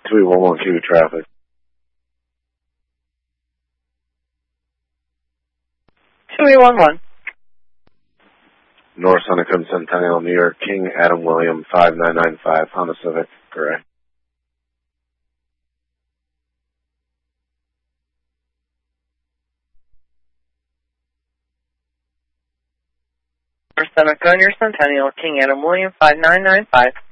311Q traffic. North Sunnacum Centennial, New York, King Adam William, 5995, Honda Civic, correct. North Seneca, Centennial, King Adam William, 5995.